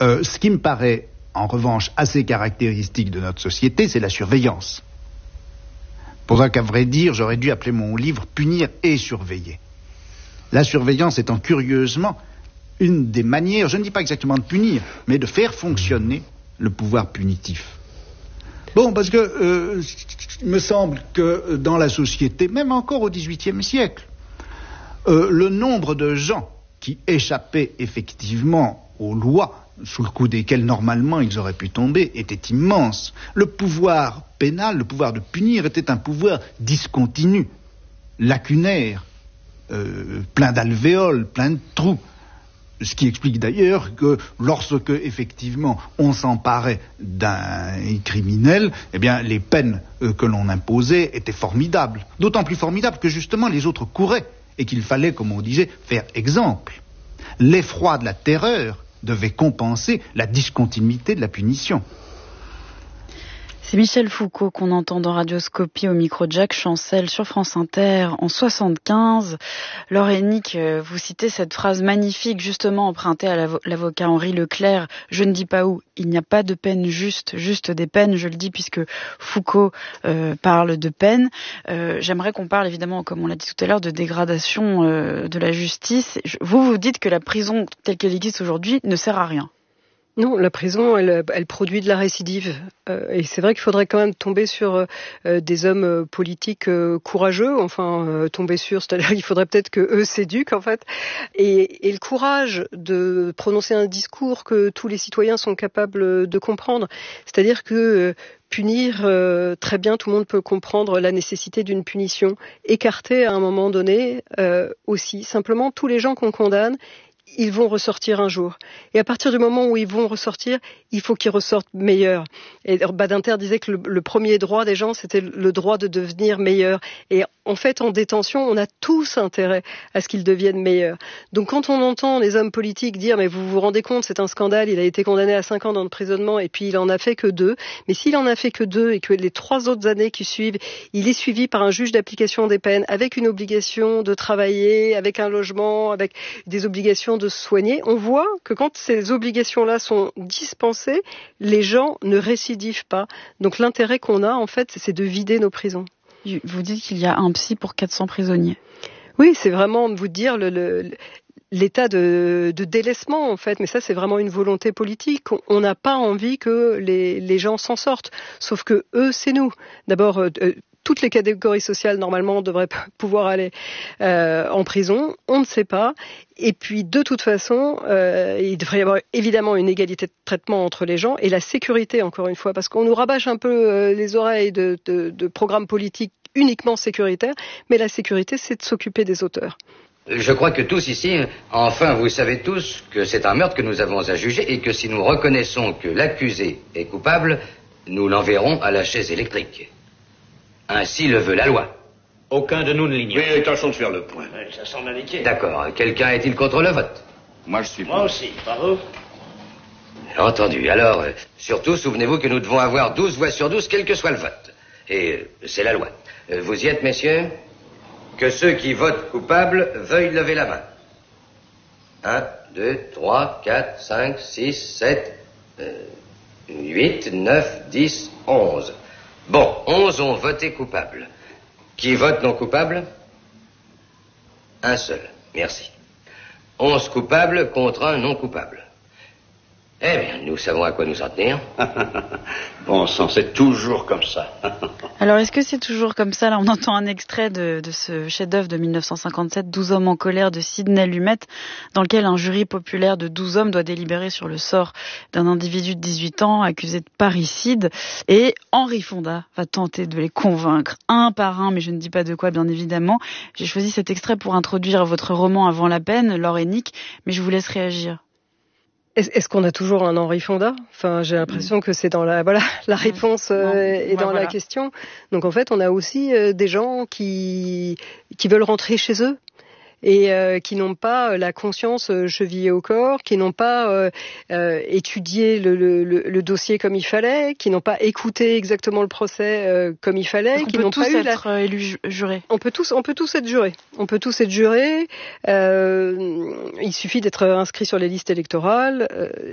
Ce qui me paraît, en revanche, assez caractéristique de notre société, c'est la surveillance. Pour ça qu'à vrai dire, j'aurais dû appeler mon livre « Punir et surveiller ». La surveillance étant curieusement une des manières, je ne dis pas exactement de punir, mais de faire fonctionner le pouvoir punitif. Bon, parce que il me semble que dans la société, même encore au XVIIIe siècle, le nombre de gens qui échappaient effectivement aux lois sous le coup desquelles normalement ils auraient pu tomber était immense. Le pouvoir pénal, le pouvoir de punir, était un pouvoir discontinu, lacunaire, plein d'alvéoles, plein de trous. Ce qui explique d'ailleurs que lorsque, effectivement, on s'emparait d'un criminel, eh bien, les peines que l'on imposait étaient formidables. D'autant plus formidables que, justement, les autres couraient et qu'il fallait, comme on disait, faire exemple. L'effroi de la terreur devait compenser la discontinuité de la punition. C'est Michel Foucault qu'on entend dans Radioscopie au micro de Jacques Chancel sur France Inter en 75. Laure Hennick, vous citez cette phrase magnifique justement empruntée à l'avocat Henri Leclerc. Je ne dis pas où, il n'y a pas de peine juste, juste des peines. Je le dis puisque Foucault parle de peine. J'aimerais qu'on parle évidemment, comme on l'a dit tout à l'heure, de dégradation de la justice. Vous dites que la prison telle qu'elle existe aujourd'hui ne sert à rien. Non, la prison, elle produit de la récidive. Et c'est vrai qu'il faudrait quand même tomber sur des hommes politiques courageux. Enfin, tomber sur, c'est-à-dire qu'il faudrait peut-être que eux s'éduquent, en fait. Et le courage de prononcer un discours que tous les citoyens sont capables de comprendre. C'est-à-dire que punir, très bien, tout le monde peut comprendre la nécessité d'une punition. Écarter à un moment donné aussi. Simplement, tous les gens qu'on condamne, ils vont ressortir un jour. Et à partir du moment où ils vont ressortir, il faut qu'ils ressortent meilleurs. Et Badinter disait que le premier droit des gens, c'était le droit de devenir meilleur. Et en fait, en détention, on a tous intérêt à ce qu'ils deviennent meilleurs. Donc quand on entend les hommes politiques dire « mais vous vous rendez compte, c'est un scandale, il a été condamné à 5 ans d'emprisonnement et puis il en a fait que 2 ». Mais s'il en a fait que 2 et que les 3 autres années qui suivent, il est suivi par un juge d'application des peines avec une obligation de travailler, avec un logement, avec des obligations de se soigner, on voit que quand ces obligations-là sont dispensées, les gens ne récidivent pas. Donc l'intérêt qu'on a, en fait, c'est de vider nos prisons. Vous dites qu'il y a un psy pour 400 prisonniers. Oui, c'est vraiment vous dire l'état de délaissement, en fait. Mais ça, c'est vraiment une volonté politique. On n'a pas envie que les gens s'en sortent. Sauf que eux, c'est nous. D'abord, toutes les catégories sociales, normalement, devraient pouvoir aller en prison. On ne sait pas. Et puis, de toute façon, il devrait y avoir évidemment une égalité de traitement entre les gens et la sécurité, encore une fois, parce qu'on nous rabâche un peu les oreilles de programmes politiques uniquement sécuritaires, mais la sécurité, c'est de s'occuper des auteurs. Je crois que tous ici, enfin, vous savez tous que c'est un meurtre que nous avons à juger et que si nous reconnaissons que l'accusé est coupable, nous l'enverrons à la chaise électrique. Ainsi le veut la loi. Aucun de nous ne l'ignore. Oui, tâchons de faire le point. Ça semble indiqué. D'accord. Quelqu'un est-il contre le vote? Moi, je suis pour. Moi aussi. Bravo. Entendu. Alors, surtout, souvenez-vous que nous devons avoir 12 voix sur 12, quel que soit le vote. Et c'est la loi. Vous y êtes, messieurs? Que ceux qui votent coupables veuillent lever la main. 1, 2, 3, 4, 5, 6, 7, 8, 9, 10, 11. Bon, 11 ont voté coupable. Qui vote non coupable? Un seul. Merci. 11 coupables contre un non coupable. Eh bien, nous savons à quoi nous en tenir. Bon sang, c'est toujours comme ça. Alors, est-ce que c'est toujours comme ça? Là, on entend un extrait de ce chef-d'œuvre de 1957, 12 hommes en colère de Sidney Lumet, dans lequel un jury populaire de 12 hommes doit délibérer sur le sort d'un individu de 18 ans accusé de parricide. Et Henri Fonda va tenter de les convaincre un par un, mais je ne dis pas de quoi, bien évidemment. J'ai choisi cet extrait pour introduire votre roman Avant la peine, Laure Hennick, mais je vous laisse réagir. Est-ce qu'on a toujours un Henri Fonda? Enfin, j'ai l'impression que c'est dans la réponse est dans la question. Donc en fait, on a aussi des gens qui veulent rentrer chez eux et qui n'ont pas la conscience chevillée au corps, qui n'ont pas étudié le dossier comme il fallait, qui n'ont pas écouté exactement le procès comme il fallait, qui n'ont pas eu être élus jurés. On peut tous être jurés. On peut tous être jurés. Il suffit d'être inscrit sur les listes électorales.